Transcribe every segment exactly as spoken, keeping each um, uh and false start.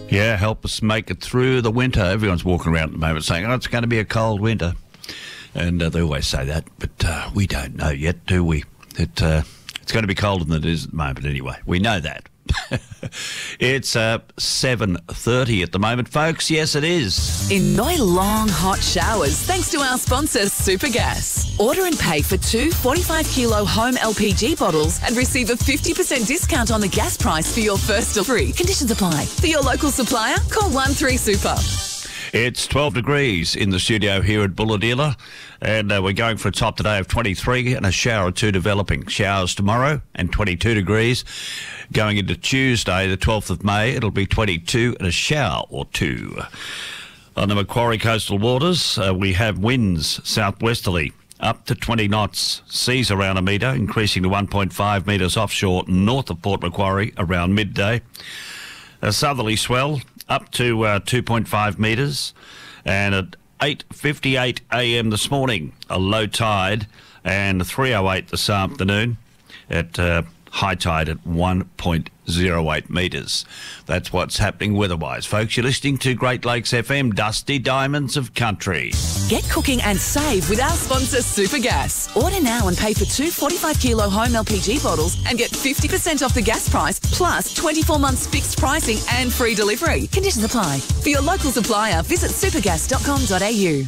Yeah, help us make it through the winter. Everyone's walking around at the moment saying, oh, it's going to be a cold winter. And uh, they always say that, but uh, we don't know yet, do we? It, uh, it's going to be colder than it is at the moment anyway. We know that. It's uh, seven thirty at the moment, folks. Yes, it is. Enjoy long, hot showers thanks to our sponsor, Supergas. Order and pay for two forty-five kilo home L P G bottles and receive a fifty percent discount on the gas price for your first delivery. Conditions apply. For your local supplier, call one three super. It's twelve degrees in the studio here at Bulahdelah, and uh, we're going for a top today of twenty-three and a shower or two developing. Showers tomorrow and twenty-two degrees. Going into Tuesday, the twelfth of May, it'll be twenty-two and a shower or two. On the Macquarie coastal waters, uh, we have winds southwesterly up to twenty knots, seas around a metre, increasing to one point five metres offshore north of Port Macquarie around midday. A southerly swell up to uh, two point five metres, and at eight fifty-eight a m this morning, a low tide, and three oh eight this afternoon at uh, high tide at one point oh eight metres. That's what's happening weather-wise. Folks, you're listening to Great Lakes F M, Dusty Diamonds of Country. Get cooking and save with our sponsor, Supergas. Order now and pay for two forty-five kilo home L P G bottles and get fifty percent off the gas price, plus twenty-four months fixed pricing and free delivery. Conditions apply. For your local supplier, visit supergas dot com dot a u.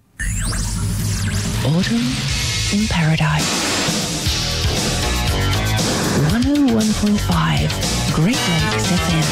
Autumn in Paradise. one oh one point five Great Lakes F M.